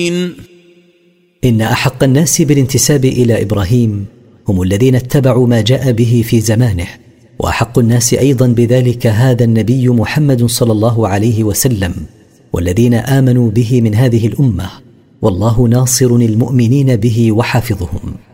إن أحق الناس بالانتساب إلى إبراهيم هم الذين اتبعوا ما جاء به في زمانه، وأحق الناس أيضا بذلك هذا النبي محمد صلى الله عليه وسلم والذين آمنوا به من هذه الأمة، والله ناصر المؤمنين به وحافظهم.